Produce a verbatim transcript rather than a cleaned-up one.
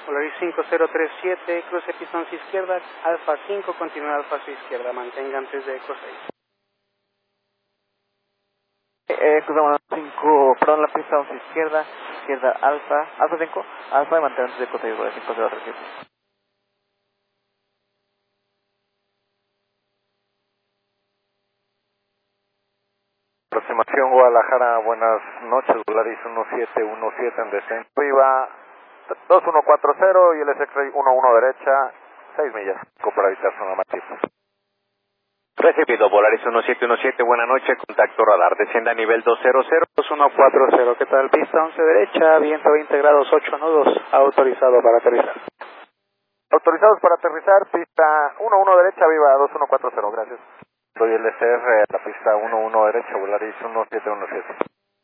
Polaris cinco cero tres siete, cruce pista once izquierda, Alfa cinco, continúa Alfa su izquierda, mantenga antes de Eco seis. Eh, cruzamos cinco, perdón, la pista once izquierda, izquierda Alfa, Alfa cinco, Alfa y mantenga antes de Eco seis, Polaris cinco cero tres siete. Aproximación Guadalajara, buenas noches, Polaris uno siete uno siete en descenso, arriba dos uno cuatro cero y el S X uno uno derecha, seis millas, para evitar zona matiza. Recibido, Polaris uno siete uno siete, buena noche, contacto radar, descienda a nivel dos cero cero. dos uno cuatro cero, ¿qué tal? Pista once derecha, viento veinte grados, ocho nudos, autorizado para aterrizar. Autorizados para aterrizar, pista uno uno derecha, viva dos uno cuatro cero, gracias. Soy el S R, la pista uno uno derecha, Polaris uno siete uno siete.